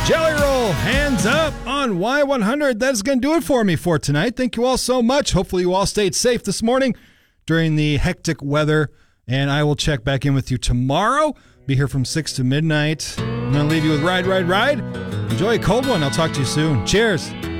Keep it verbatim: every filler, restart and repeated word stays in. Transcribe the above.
Jelly Roll, hands up on Y one hundred. That's going to do it for me for tonight. Thank you all so much. Hopefully you all stayed safe this morning during the hectic weather, and I will check back in with you tomorrow. Be here from six to midnight. I'm going to leave you with Ride, Ride, Ride. Enjoy a cold one. I'll talk to you soon. Cheers.